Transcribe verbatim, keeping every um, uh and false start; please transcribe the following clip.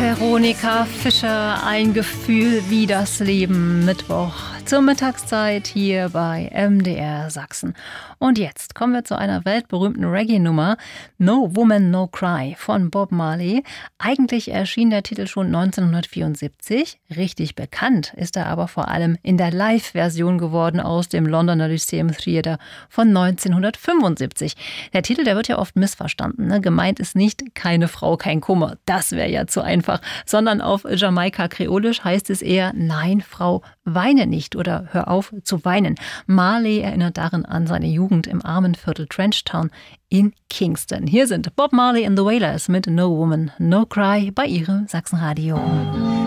Veronika Fischer, ein Gefühl wie das Leben. Mittwoch zur Mittagszeit hier bei M D R Sachsen. Und jetzt kommen wir zu einer weltberühmten Reggae-Nummer, No Woman, No Cry von Bob Marley. Eigentlich erschien der Titel schon neunzehnhundertvierundsiebzig. Richtig bekannt ist er aber vor allem in der Live-Version geworden aus dem Londoner Lyceum Theatre von neunzehnhundertfünfundsiebzig. Der Titel, der wird ja oft missverstanden. Ne? Gemeint ist nicht keine Frau, kein Kummer. Das wäre ja zu einfach. Sondern auf Jamaika-Kreolisch heißt es eher Nein, Frau, weine nicht oder hör auf zu weinen. Marley erinnert darin an seine Jugend im Armenviertel Trenchtown in Kingston. Hier sind Bob Marley and the Wailers mit No Woman, No Cry bei ihrem Sachsenradio.